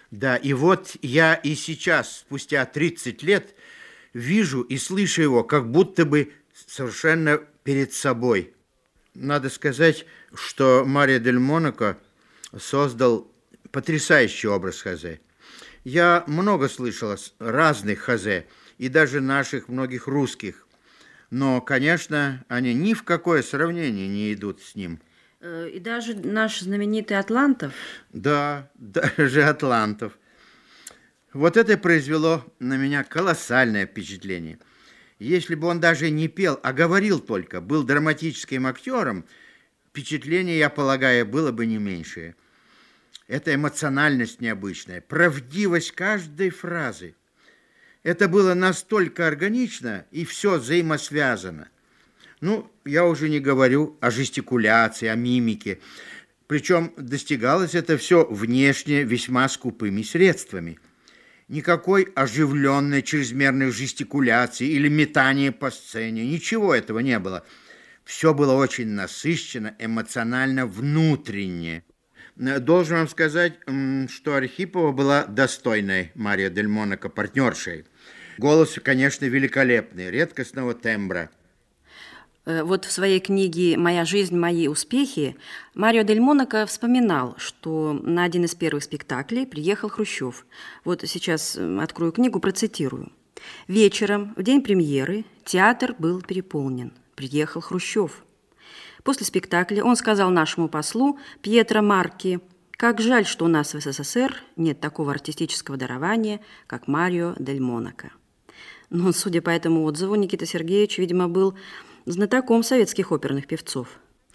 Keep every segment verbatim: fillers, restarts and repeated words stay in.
Да, и вот я и сейчас, спустя тридцать лет, вижу и слышу его, как будто бы совершенно перед собой. Надо сказать, что Марио дель Монако создал потрясающий образ Хозе. Я много слышал разных Хозе, и даже наших многих русских. Но, конечно, они ни в какое сравнение не идут с ним. И даже наш знаменитый Атлантов? Да, даже Атлантов. Вот это произвело на меня колоссальное впечатление. Если бы он даже не пел, а говорил только, был драматическим актером, впечатление, я полагаю, было бы не меньшее. Это эмоциональность необычная, правдивость каждой фразы. Это было настолько органично, и все взаимосвязано. Ну, я уже не говорю о жестикуляции, о мимике. Причем достигалось это все внешне весьма скупыми средствами. Никакой оживленной чрезмерной жестикуляции или метания по сцене. Ничего этого не было. Все было очень насыщенно, эмоционально, внутренне. Должен вам сказать, что Архипова была достойной Марио дель Монако партнершей. Голос, конечно, великолепный, редкостного тембра. Вот в своей книге «Моя жизнь, мои успехи» Марио дель Монако вспоминал, что на один из первых спектаклей приехал Хрущев. Вот сейчас открою книгу, процитирую. «Вечером, в день премьеры, театр был переполнен. Приехал Хрущев. После спектакля он сказал нашему послу Пьетро Марки: как жаль, что у нас в СССР нет такого артистического дарования, как Марио дель Монако». Но, судя по этому отзыву, Никита Сергеевич, видимо, был знатоком советских оперных певцов.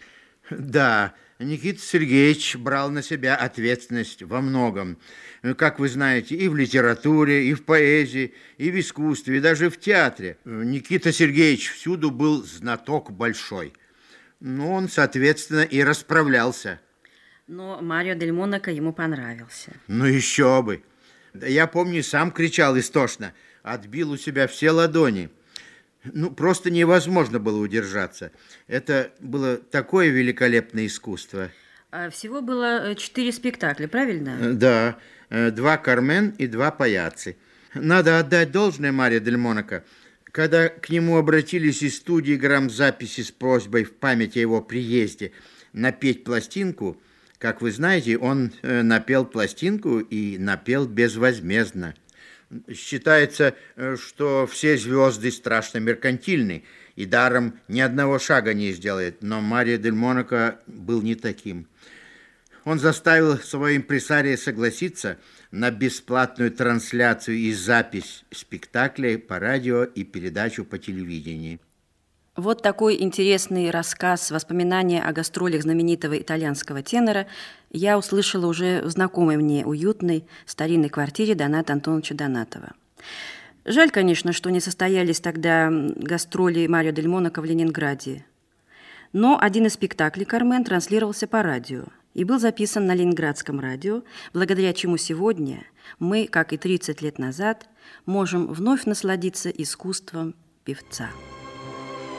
Да, Никита Сергеевич брал на себя ответственность во многом. Как вы знаете, и в литературе, и в поэзии, и в искусстве, и даже в театре. Никита Сергеевич всюду был знаток большой. Но он, соответственно, и расправлялся. Но Марио дель Монако ему понравился. Ну еще бы. Я помню, сам кричал истошно, отбил у себя все ладони. Ну, просто невозможно было удержаться. Это было такое великолепное искусство. А всего было четыре спектакля, правильно? Да, два «Кармен» и два «Паяцци». Надо отдать должное Марио дель Монако. Когда к нему обратились из студии грамзаписи с просьбой в память о его приезде напеть пластинку, как вы знаете, он напел пластинку и напел безвозмездно. Считается, что все звезды страшно меркантильны и даром ни одного шага не сделает, но Марио дель Монако был не таким. Он заставил своего импресария согласиться на бесплатную трансляцию и запись спектаклей по радио и передачу по телевидению. Вот такой интересный рассказ, воспоминания о гастролях знаменитого итальянского тенора я услышала уже в знакомой мне уютной старинной квартире Доната Антоновича Донатова. Жаль, конечно, что не состоялись тогда гастроли Марио дель Монако в Ленинграде. Но один из спектаклей «Кармен» транслировался по радио и был записан на Ленинградском радио, благодаря чему сегодня мы, как и тридцать лет назад, можем вновь насладиться искусством певца.